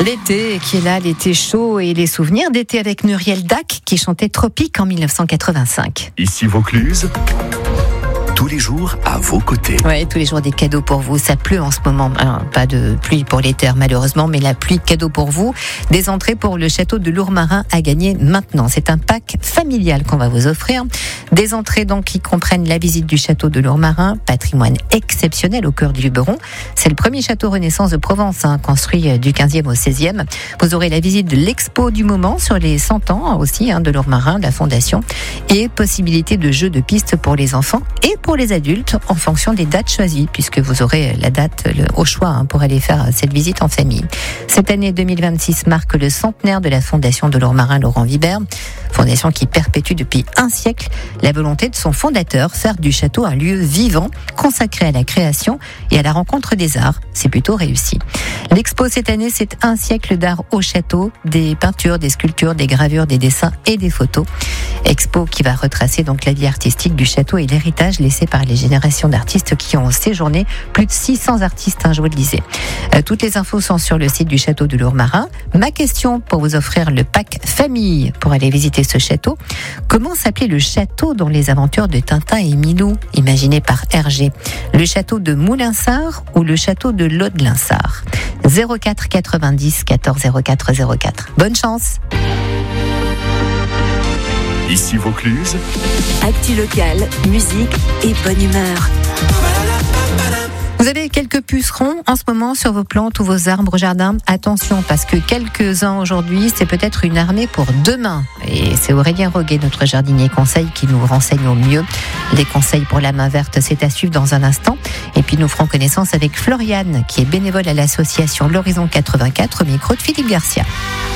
L'été qui est là, l'été chaud et les souvenirs d'été avec Muriel Dac qui chantait Tropique en 1985. Ici Vaucluse, tous les jours à vos côtés. Oui, tous les jours des cadeaux pour vous. Ça pleut en ce moment. Alors, pas de pluie pour les terres malheureusement, mais la pluie de cadeaux pour vous. Des entrées pour le château de Lourmarin à gagner maintenant. C'est un pack familial qu'on va vous offrir. Des entrées donc qui comprennent la visite du château de Lourmarin, patrimoine exceptionnel au cœur du Luberon. C'est le premier château Renaissance de Provence, construit du 15e au 16e. Vous aurez la visite de l'expo du moment sur les 100 ans aussi de Lourmarin, la fondation, et possibilité de jeux de piste pour les enfants et pour les adultes en fonction des dates choisies, puisque vous aurez la date au choix pour aller faire cette visite en famille. Cette année 2026 marque le centenaire de la fondation de Lourmarin Laurent Vibert, fondation qui perpétue depuis un siècle la volonté de son fondateur, faire du château un lieu vivant, consacré à la création et à la rencontre des arts. C'est plutôt réussi. L'expo cette année, c'est un siècle d'art au château, des peintures, des sculptures, des gravures, des dessins et des photos. Expo qui va retracer donc la vie artistique du château et l'héritage laissé par les générations d'artistes qui ont séjourné. Plus de 600 artistes, je vous le disais. Toutes les infos sont sur le site du château de Lourmarin. Ma question pour vous offrir le pack famille pour aller visiter ce château. Comment s'appelait le château dans les aventures de Tintin et Milou, imaginé par Hergé? Le château de Moulinsart ou le château de Laudelinsart? 04 90 14 04 04. Bonne chance! Ici Vaucluse, actu locale, musique et bonne humeur. Vous avez quelques pucerons en ce moment sur vos plantes ou vos arbres jardins. Attention, parce que quelques-uns aujourd'hui, c'est peut-être une armée pour demain. Et c'est Aurélien Roguet, notre jardinier conseil, qui nous renseigne au mieux. Les conseils pour la main verte, c'est à suivre dans un instant. Et puis nous ferons connaissance avec Floriane, qui est bénévole à l'association L'Horizon 84, au micro de Philippe Garcia.